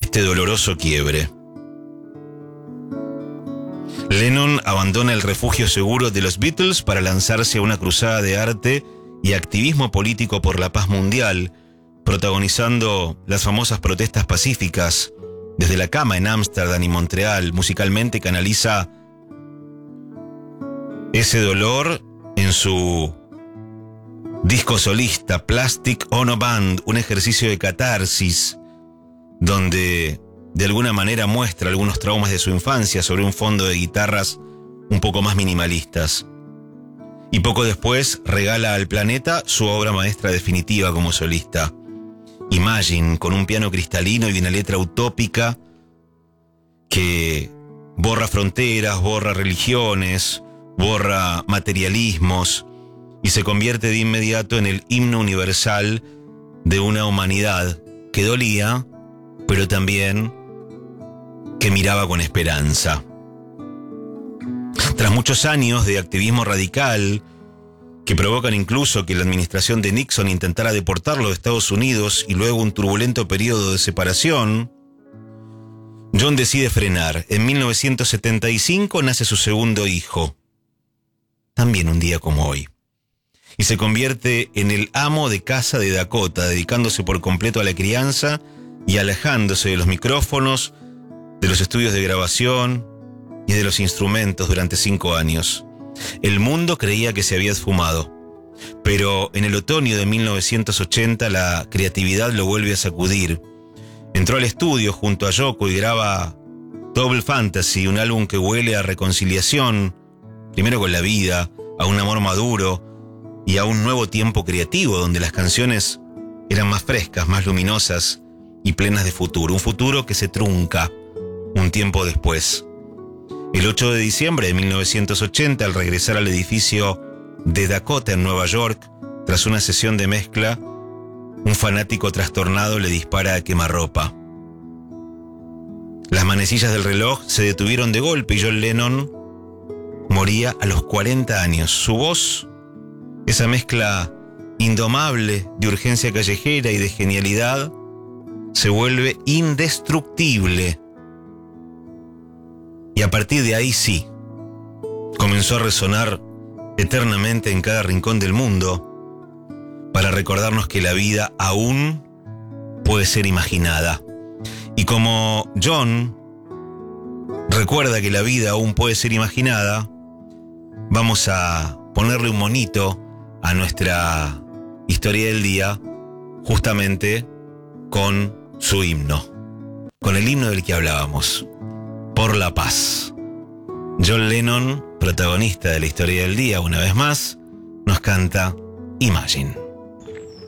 este doloroso quiebre. Lennon abandona el refugio seguro de los Beatles para lanzarse a una cruzada de arte y activismo político por la paz mundial, protagonizando las famosas protestas pacíficas. Desde la cama en Ámsterdam y Montreal, musicalmente canaliza ese dolor en su disco solista Plastic Ono Band, un ejercicio de catarsis donde de alguna manera muestra algunos traumas de su infancia sobre un fondo de guitarras un poco más minimalistas. Y poco después regala al planeta su obra maestra definitiva como solista, Imagine, con un piano cristalino y una letra utópica que borra fronteras, borra religiones, borra materialismos y se convierte de inmediato en el himno universal de una humanidad que dolía, pero también que miraba con esperanza. Tras muchos años de activismo radical, que provocan incluso que la administración de Nixon intentara deportarlo de Estados Unidos y luego un turbulento periodo de separación, John decide frenar. En 1975 nace su segundo hijo, también un día como hoy, y se convierte en el amo de casa de Dakota, dedicándose por completo a la crianza y alejándose de los micrófonos, de los estudios de grabación y de los instrumentos durante 5 años. El mundo creía que se había esfumado, pero en el otoño de 1980 la creatividad lo vuelve a sacudir. Entró al estudio junto a Yoko y graba Double Fantasy, un álbum que huele a reconciliación, primero con la vida, a un amor maduro y a un nuevo tiempo creativo donde las canciones eran más frescas, más luminosas y plenas de futuro. Un futuro que se trunca un tiempo después. El 8 de diciembre de 1980, al regresar al edificio de Dakota en Nueva York, tras una sesión de mezcla, un fanático trastornado le dispara a quemarropa. Las manecillas del reloj se detuvieron de golpe y John Lennon moría a los 40 años. Su voz, esa mezcla indomable de urgencia callejera y de genialidad, se vuelve indestructible. Y a partir de ahí sí, comenzó a resonar eternamente en cada rincón del mundo para recordarnos que la vida aún puede ser imaginada. Y como John recuerda que la vida aún puede ser imaginada, vamos a ponerle un monito a nuestra historia del día justamente con su himno, con el himno del que hablábamos. Por la paz. John Lennon, protagonista de la historia del día, una vez más, nos canta Imagine.